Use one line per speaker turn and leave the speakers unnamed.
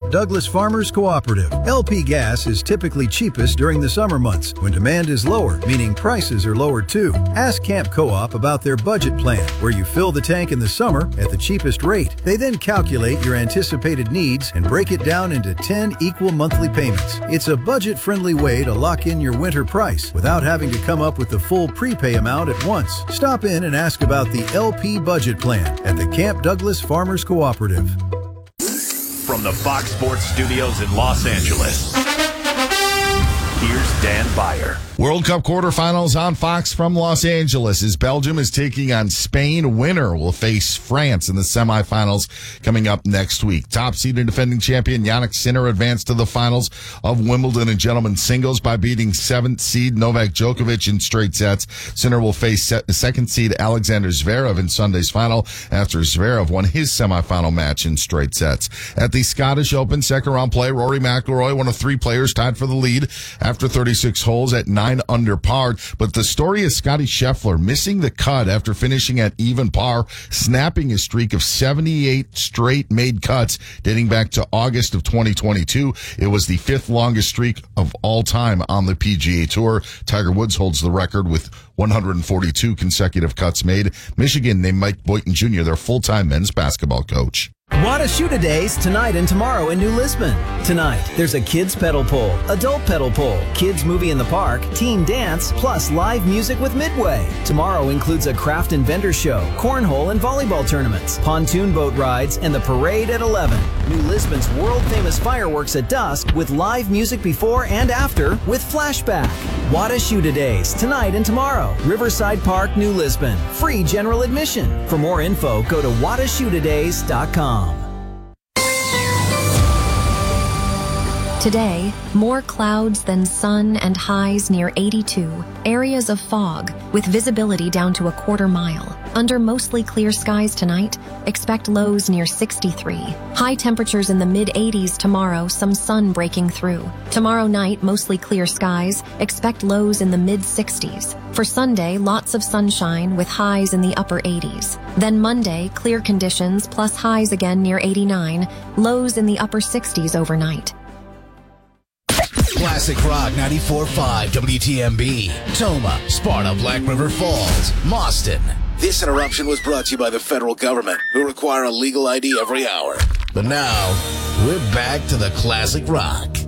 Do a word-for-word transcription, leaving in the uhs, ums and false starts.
Douglas Farmers Cooperative. L P gas is typically cheapest during the summer months when demand is lower, meaning prices are lower too. Ask Camp Co-op about their budget plan, where you fill the tank in the summer at the cheapest rate. They then calculate your anticipated needs and break it down into ten equal monthly payments. It's a budget-friendly way to lock in your winter price without having to come up with the full prepay amount at once. Stop in and ask about the L P budget plan at the Camp Douglas Farmers Cooperative.
From the Fox Sports Studios in Los Angeles, here's Dan Beyer.
World Cup quarterfinals on Fox from Los Angeles as Belgium is taking on Spain. Winner will face France in the semifinals coming up next week. Top seeded defending champion Jannik Sinner advanced to the finals of Wimbledon and gentlemen's singles by beating seventh seed Novak Djokovic in straight sets. Sinner will face second seed Alexander Zverev in Sunday's final after Zverev won his semifinal match in straight sets. At the Scottish Open second round play, Rory McIlroy, one of three players tied for the lead after thirty-six holes at nine under par. But the story is Scottie Scheffler missing the cut after finishing at even par, snapping his streak of seventy-eight straight made cuts dating back to August of twenty twenty-two. It was the fifth longest streak of all time on the P G A Tour. Tiger Woods holds the record with one hundred forty-two consecutive cuts made. Michigan named Mike Boynton Junior their full-time men's basketball coach.
Wada Shoota Days tonight and tomorrow in New Lisbon. Tonight, there's a kids pedal pole, adult pedal pole, kids movie in the park, teen dance, plus live music with Midway. Tomorrow includes a craft and vendor show, cornhole and volleyball tournaments, pontoon boat rides, and the parade at eleven. New Lisbon's world-famous fireworks at dusk with live music before and after with Flashback. Wada Shoota Days tonight and tomorrow. Riverside Park, New Lisbon. Free general admission. For more info, go to wada shoota days dot com.
Today, more clouds than sun and highs near eighty-two. Areas of fog with visibility down to a quarter mile. Under mostly clear skies tonight, expect lows near sixty-three. High temperatures in the mid eighties tomorrow, some sun breaking through. Tomorrow night, mostly clear skies, expect lows in the mid sixties. For Sunday, lots of sunshine with highs in the upper eighties. Then Monday, clear conditions plus highs again near eighty-nine, lows in the upper sixties overnight.
Classic Rock ninety-four point five W T M B, Toma, Sparta, Black River Falls, Mauston. This interruption was brought to you by the federal government, who require a legal I D every hour. But now, we're back to the Classic Rock.